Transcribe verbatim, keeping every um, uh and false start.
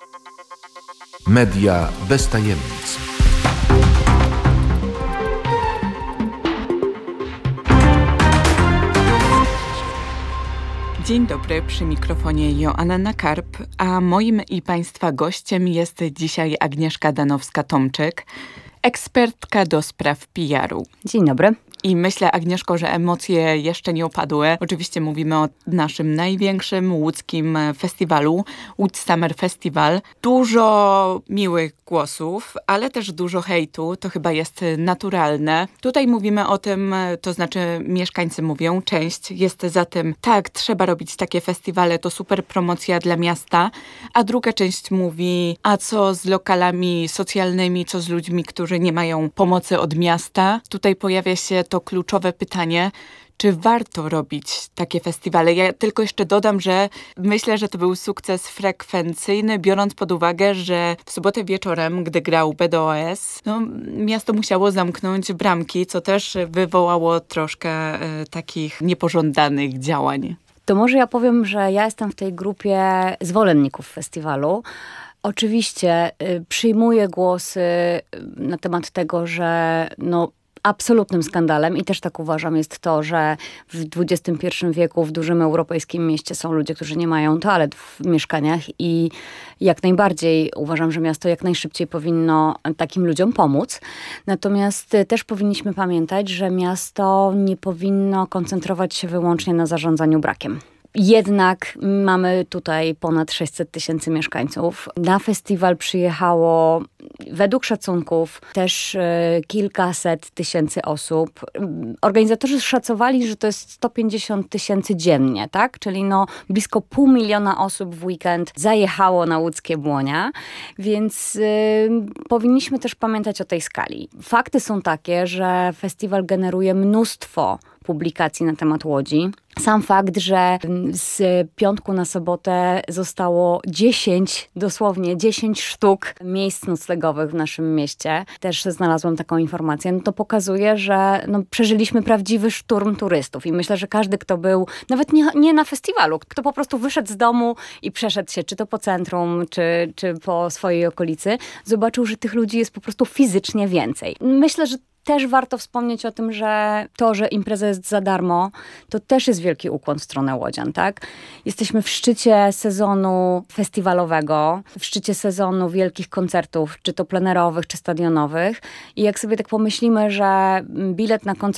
Media bez tajemnic. Dzień dobry, przy mikrofonie Joanna Karp, a moim i Państwa gościem jest dzisiaj Agnieszka Danowska-Tomczyk, ekspertka do spraw P R u. Dzień dobry. I myślę, Agnieszko, że emocje jeszcze nie opadły. Oczywiście mówimy o naszym największym łódzkim festiwalu, Łódź Summer Festival. Dużo miłych głosów, ale też dużo hejtu. To chyba jest naturalne. Tutaj mówimy o tym, to znaczy mieszkańcy mówią, część jest za tym, tak, trzeba robić takie festiwale, to super promocja dla miasta, a druga część mówi, a co z lokalami socjalnymi, co z ludźmi, którzy nie mają pomocy od miasta. Tutaj pojawia się to kluczowe pytanie, czy warto robić takie festiwale? Ja tylko jeszcze dodam, że myślę, że to był sukces frekwencyjny, biorąc pod uwagę, że w sobotę wieczorem, gdy grał B D O S, no, miasto musiało zamknąć bramki, co też wywołało troszkę y, takich niepożądanych działań. To może ja powiem, że ja jestem w tej grupie zwolenników festiwalu. Oczywiście y, przyjmuję głosy na temat tego, że no, absolutnym skandalem i też tak uważam jest to, że w dwudziestym pierwszym wieku w dużym europejskim mieście są ludzie, którzy nie mają toalet w mieszkaniach i jak najbardziej uważam, że miasto jak najszybciej powinno takim ludziom pomóc. Natomiast też powinniśmy pamiętać, że miasto nie powinno koncentrować się wyłącznie na zarządzaniu brakiem. Jednak mamy tutaj ponad sześćset tysięcy mieszkańców. Na festiwal przyjechało według szacunków też y, kilkaset tysięcy osób. Organizatorzy szacowali, że to jest sto pięćdziesiąt tysięcy dziennie, tak? Czyli no blisko pół miliona osób w weekend zajechało na łódzkie Błonia, więc y, powinniśmy też pamiętać o tej skali. Fakty są takie, że festiwal generuje mnóstwo publikacji na temat Łodzi. Sam fakt, że z piątku na sobotę zostało dziesięć, dosłownie dziesięć sztuk miejsc noclegowych w naszym mieście. Też znalazłam taką informację. No to pokazuje, że no, przeżyliśmy prawdziwy szturm turystów. I myślę, że każdy, kto był, nawet nie, nie na festiwalu, kto po prostu wyszedł z domu i przeszedł się, czy to po centrum, czy, czy po swojej okolicy, zobaczył, że tych ludzi jest po prostu fizycznie więcej. Myślę, że też warto wspomnieć o tym, że to, że impreza jest za darmo, to też jest wielki ukłon w stronę łodzian, tak? Jesteśmy w szczycie sezonu festiwalowego, w szczycie sezonu wielkich koncertów, czy to plenerowych, czy stadionowych. I jak sobie tak pomyślimy, że bilet na koncert